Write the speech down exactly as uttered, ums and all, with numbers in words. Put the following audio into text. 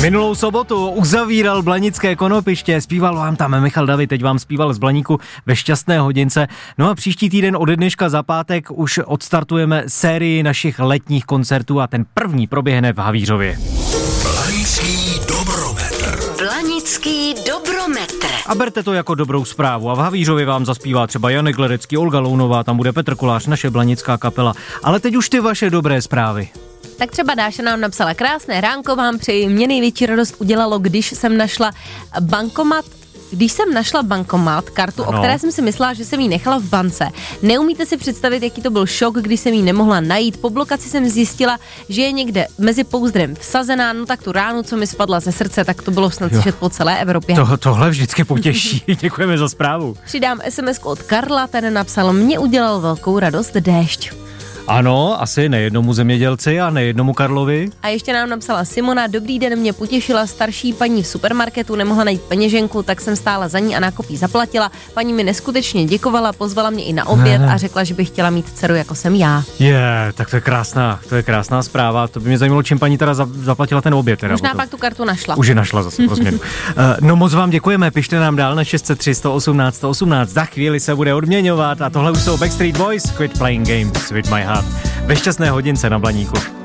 Minulou sobotu uzavíral blanické konopiště, zpíval vám tam Michal David, teď vám zpíval z Blaníku ve Šťastné hodince. No a příští týden od dneška za pátek už odstartujeme sérii našich letních koncertů a ten první proběhne v Havířově. Blanický dobrometr. Blanický dobrometr. A berte to jako dobrou zprávu. A v Havířově vám zaspívá třeba Janek Ledecký, Olga Lounová, tam bude Petr Kolář, naše blanická kapela. Ale teď už ty vaše dobré zprávy. Tak třeba Dáša nám napsala: krásné ránko vám přeji, mě největší radost udělalo, když jsem našla bankomat, když jsem našla bankomat, kartu, ano. o které jsem si myslela, že jsem ji nechala v bance. Neumíte si představit, jaký to byl šok, když jsem ji nemohla najít. Po blokaci jsem zjistila, že je někde mezi pouzdrem vsazená, no tak tu ránu, co mi spadla ze srdce, tak to bylo snad slyšet po celé Evropě. To, tohle vždycky potěší, děkujeme za zprávu. Přidám es em esku od Karla, ten napsal: mě udělal velkou radost déšť. Ano, asi nejednomu zemědělci a nejednomu Karlovi. A ještě nám napsala Simona: dobrý den, mě potěšila starší paní v supermarketu, nemohla najít peněženku, tak jsem stála za ní a nákup jí zaplatila. Paní mi neskutečně děkovala, pozvala mě i na oběd a řekla, že by chtěla mít dceru, jako jsem já. Je, yeah, tak to je krásná, to je krásná zpráva. To by mě zajímalo, čím paní teda zaplatila ten oběd. Teda, Možná pak tu kartu našla. Už je našla zase pro změnu. uh, no moc vám děkujeme, pište nám dál na šest set tři, sto osmnáct, sto osmnáct. Za chvíli se bude odměňovat a tohle už jsou Backstreet Boys, Quit Playing Games with My Heart. Ve Šťastné hodince na Blaníku.